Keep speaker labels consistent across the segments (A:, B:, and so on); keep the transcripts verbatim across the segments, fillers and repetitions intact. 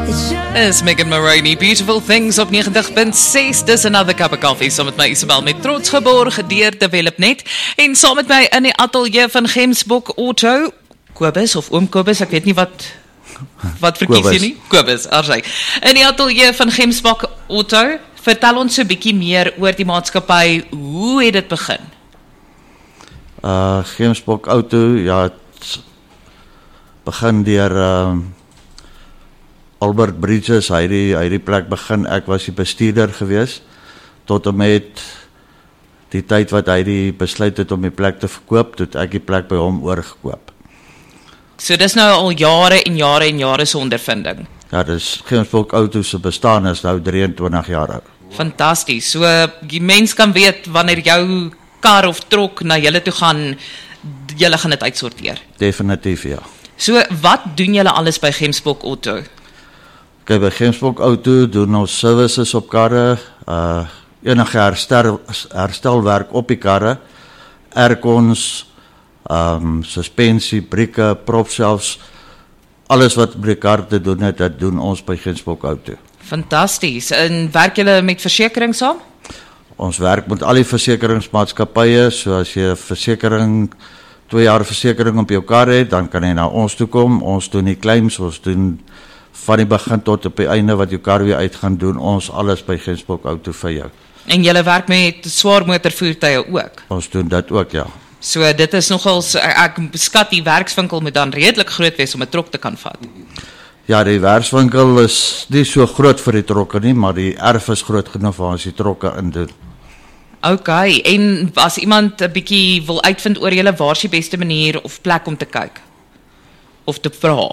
A: Is Megan Maroney, Beautiful Things op negentig punt ses, dis Another Cup of Coffee, saam met my Isabel met trots geborg, deur Develop Net, en saam met my in die ateljee van Gemsbok Auto, Kobus of oom Kobus, ek weet nie wat, wat verkies jy nie? Kobus, arsy. In die ateljee van Gemsbok Auto, vertel ons so 'n bietjie meer oor die maatskappy, hoe het dit begin?
B: Uh, Gemsbok Auto, ja, het begin deur uh, Albert Bridges, hy die, hy die plek begin, ek was die bestuurder gewees, tot en met die tyd wat hy die besluit het om die plek te verkoop, tot ek die plek by hom oorgekoop.
A: So dis nou al jare en jare en jare se ondervinding?
B: Ja, dis Gemsbok Auto se bestaan is nou drieëntwintig jaar oud.
A: Fantasties, so die mens kan weet wanneer jou kar of trok na julle toe gaan, julle gaan dit uitsorteer?
B: Definitief, ja.
A: So wat doen julle alles by Gemsbok Auto?
B: Kijk, by Gemsbok Auto doen ons services op karre, uh, enige herstel, herstelwerk op die karre, aircons, um, suspensie, brieke, prop selfs, alles wat by die kar te doen het, dat doen ons by Gemsbok Auto.
A: Fantasties, en werk julle met versekering saam?
B: Ons werk met al die versekeringsmaatskappye, so as jy versekering, twee jaar versekering op jou kar het, dan kan jy na ons toe kom, ons doen die claims, ons doen van die begin tot op die einde wat jou kar weer uit gaan doen, ons alles by Gemsbok Auto vir jou.
A: En julle werk met swaar motorvoertuie ook?
B: Ons doen dit ook, ja.
A: So dit is nogals, ek beskat die werkswinkel moet dan redelik groot wees om 'n trok te kan vat?
B: Ja, die werkswinkel is nie so groot vir die trokke nie, maar die erf is groot genoeg waar ons die trokke in doen.
A: Ok, en as iemand 'n bietjie wil uitvind oor julle, waar is die beste manier of plek om te kyk? Of te vra?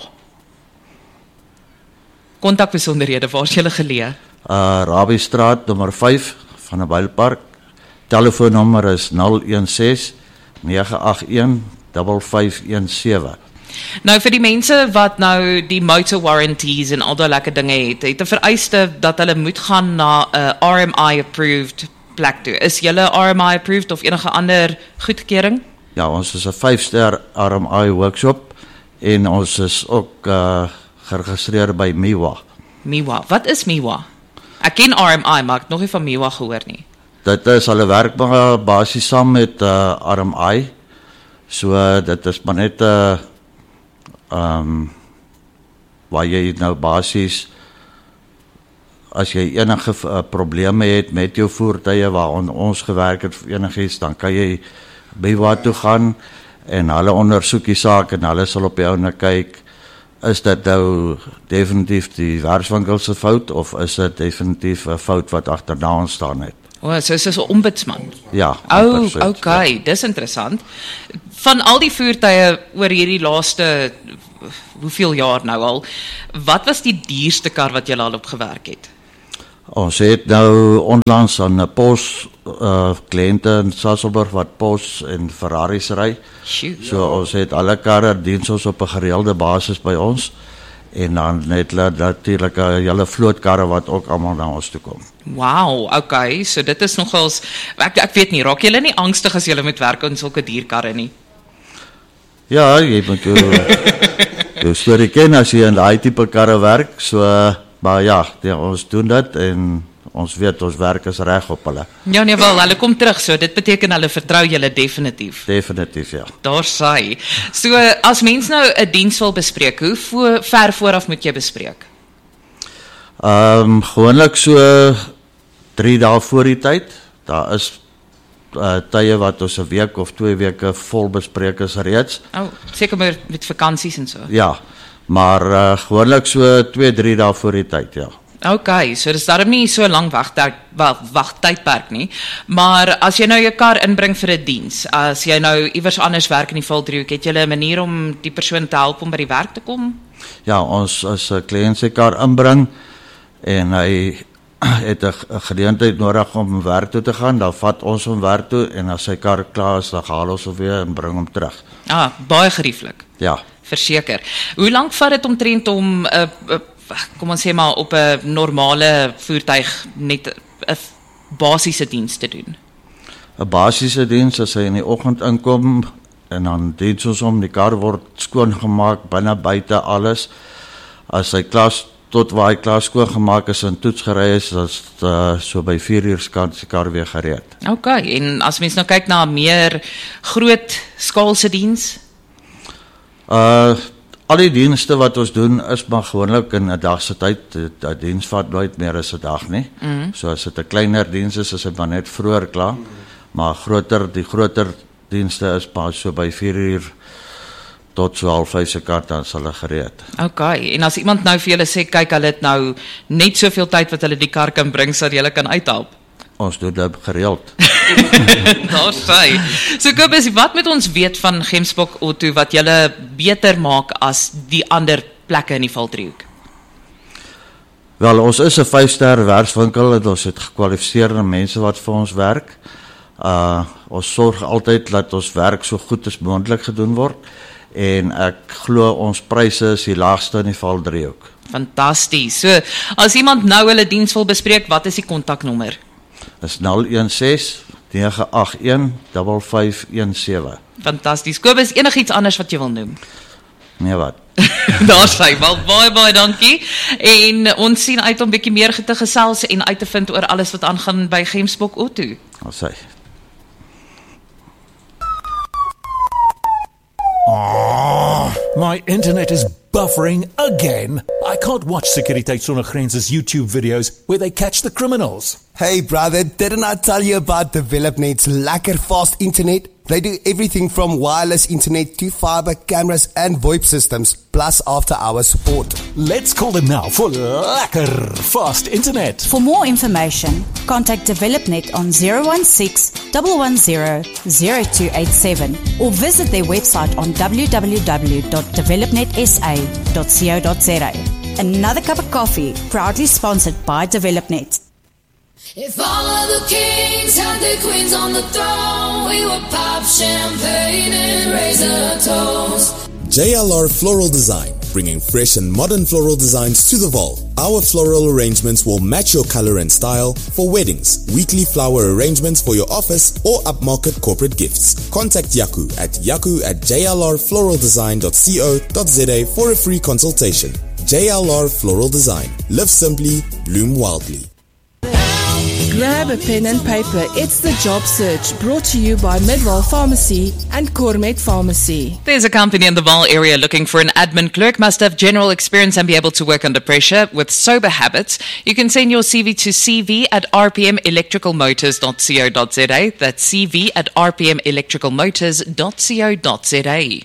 A: Kontakbesonderhede, waar is julle geleë?
B: Uh, Rabiestraat, nommer vyf, van 'n Bylpark. Telefoonnommer is nul een ses nege agt een vyf vyf een sewe.
A: Nou vir die mense wat nou die motor warranties en al daai lekker dinge het, het 'n vereiste dat hulle moet gaan na 'n uh, R M I approved plek toe. Is julle R M I approved of enige ander goedkeuring?
B: Ja, ons is 'n vyf ster R M I workshop en ons is ook uh, geregistreer by M I W A.
A: M I W A, wat is M I W A? Ek ken R M I, maar ek het nog nie van M I W A gehoor nie.
B: Dit is hulle werk basies saam met uh, R M I, so uh, dit is maar net 'n uh, um, waar jy nou basies, as jy enige uh, probleme het met jou voertuie waar on, ons gewerk het vir enigiets, dan kan jy by waar toe gaan en hulle ondersoek die saak en hulle sal op jou na kyk, is dit nou definitief die werkswinkel se fout of is dit definitief 'n fout wat agterna ontstaan het?
A: O, oh, so is dit 'n ombudsman?
B: Ja.
A: Oh, oké, okay, ja. Dis interessant. Van al die voertuie oor hierdie laaste, hoeveel jaar nou al, wat was die duurste kar wat julle al op gewerk het?
B: Ons het nou onlangs aan 'n pos uh, kliënte in Sasolburg wat pos en Ferraris ry. So ons het alle karre diens ons op 'n gereelde basis by ons en dan net natuurlik 'n hele vloot karre wat ook almal na ons toe kom.
A: Wow, okay, so dit is nogals, ek, ek weet nie, raak julle nie angstig as julle moet werk in sulke dierkarre nie?
B: Ja, jy moet jou, jou storie ken as jy in daai tipe karre werk, so maar ja, ja, ons doen dit en ons weet ons werk is reg op hulle.
A: Ja, nee wel, hulle kom terug, so dit beteken hulle vertrou julle definitief.
B: Definitief, ja.
A: Daar sê. So as mens nou 'n diens wil bespreek, hoe vo ver vooraf moet jy bespreek?
B: Ehm um, gewoonlik so drie dae voor die tyd. Daar is uh, tye wat ons 'n week of twee weke vol bespreek is reeds.
A: Oh, seker maar met vakansies en so.
B: Ja. Maar uh, gewoonlik so twee, drie dae voor die tyd, ja.
A: Okay, so dis daarom nie so lang wagtyd wagtydperk nie. Maar as jy nou jou kar inbring vir 'n diens, as jy nou iewers anders werk in die Vildriehoek, het jy 'n manier om die persoon te help om by die werk te kom?
B: Ja, ons as 'n kliënt sy kar inbring en hy het 'n geleentheid nodig om werk toe te gaan, dan vat ons hom werk toe en as sy kar klaar is, dan haal ons hom weer en bring hom terug.
A: Ah, baie gerieflik.
B: Ja.
A: Verseker. Hoe lank vat dit omtrent om 'n uh, uh, kom ons sê maar op 'n normale voertuig net 'n basiese diens te doen?
B: 'n Basiese diens as hy in die oggend inkom en dan diens ons om, die kar word skoongemaak, binne buite alles. As hy klaar tot waar hy klaar skoon gemaak is en toets gery is, dat is uh, so by vier uur kan die kar weer gereed.
A: OK, en as mens nou kyk na meer groot skaalse diens?
B: Uh, al die dienste wat ons doen is maar gewoonlik in 'n dag se tyd. Die diens vat nooit meer as 'n dag nie. Mm. So as dit 'n kleiner diens is, is dit maar net vroeër klaar. Mm. Maar groter, die groter dienste is maar so by vier uur tot so half vyf se kant dan sal hulle gereed.
A: OK, en as iemand nou vir julle sê, kyk, hulle het nou net soveel tyd wat hulle die kar kan bring sodat julle kan uithelp.
B: Ons doen dit gereeld.
A: Daar sê. So Kobus, wat moet ons weet van Gemsbok Auto wat julle beter maak as die ander plekke in die Valdriehoek?
B: Wel, ons is 'n vyf-ster werkswinkel en ons het gekwalifiseerde mense wat vir ons werk. Uh, ons sorg altyd dat ons werk so goed as moontlik gedoen word en ek glo ons pryse is die laagste in die Valdriehoek.
A: Fantasties. So, as iemand nou hulle diens wil bespreek, wat is die kontaknommer?
B: Dis nul een ses nege agt een vyf vyf een sewe.
A: Fantasties. Kobus, enigiets anders wat jy wil noem?
B: Nee wat.
A: Daar sê, wel baie baie dankie. En ons sien uit om bietjie meer te gesels en uit te vind oor alles wat aangaan by Gemsbok Auto.
B: Daar sê.
C: Oh, my internet is buffering again. I can't watch Sekuriteit Sonder Grense's YouTube videos where they catch the criminals.
D: Hey brother, didn't I tell you about DevelopNet's lekker fast internet? They do everything from wireless internet to fiber, cameras and VoIP systems, plus after-hour support.
C: Let's call them now for lekker fast internet.
E: For more information, contact DevelopNet on zero one six, one one zero, zero two eight seven or visit their website on w w w dot developnet s a dot co dot z a. Another cup of coffee, proudly sponsored by DevelopNet.
F: If all of the kings had their queens on the throne, we would pop champagne and raise a toast.
G: J L R Floral Design, bringing fresh and modern floral designs to the Vaal. Our floral arrangements will match your color and style for weddings, weekly flower arrangements for your office or upmarket corporate gifts. Contact Yaku at yaku at j l r floral design dot co dot z a for a free consultation. J L R Floral Design. Live simply, bloom wildly.
H: Grab a pen and paper. It's the Job Search, brought to you by Midwall Pharmacy and Cormet Pharmacy.
A: There's a company in the Vaal area looking for an admin clerk, must have general experience and be able to work under pressure with sober habits. You can send your C V to c v at r p m electrical motors dot co dot z a. That's c v at r p m electrical motors dot co dot z a.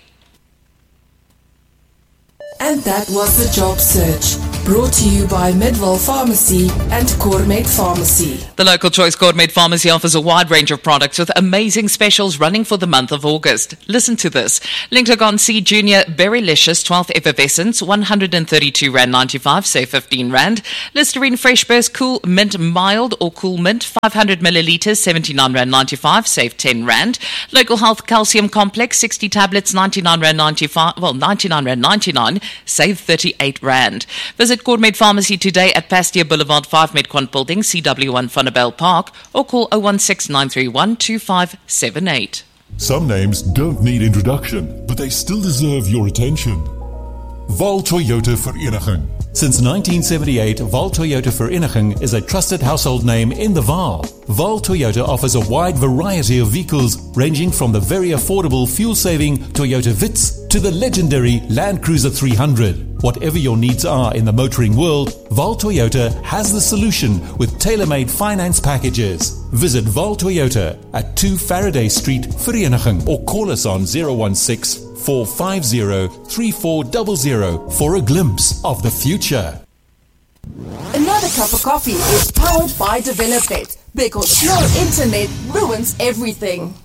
H: And that was the Job Search, brought to you by Midwall Pharmacy and Cormet Pharmacy.
A: The local choice Cormet Pharmacy offers a wide range of products with amazing specials running for the month of August. Listen to this. Linclergon C Junior Berrylicious twelve Effervescence, one hundred thirty-two rand ninety-five, save fifteen rand. Listerine Fresh Burst Cool Mint Mild or Cool Mint, five hundred milliliters, seventy-nine rand ninety-five, save ten rand. Local Health Calcium Complex, sixty tablets, ninety-nine rand ninety-five, well, ninety-nine rand ninety-nine, save thirty-eight rand. Visit Cormet Pharmacy today at Pasteur Boulevard, five Medquant Building, C W one Funnabell Park, or call oh one six nine three one two five seven eight.
I: Some names don't need introduction, but they still deserve your attention. Vaal Toyota Vereniging.
C: Since nineteen seventy-eight, Vaal Toyota Vereniging is a trusted household name in the Vaal. Vaal Toyota offers a wide variety of vehicles, ranging from the very affordable fuel-saving Toyota Vitz to the legendary Land Cruiser three hundred. Whatever your needs are in the motoring world, Vaal Toyota has the solution with tailor-made finance packages. Visit Vaal Toyota at two Faraday Street, Vereniging, or call us on zero one six, four five zero, three four zero zero for a glimpse of the future.
H: Another cup of coffee is powered by DevelopNet, because slow internet ruins everything.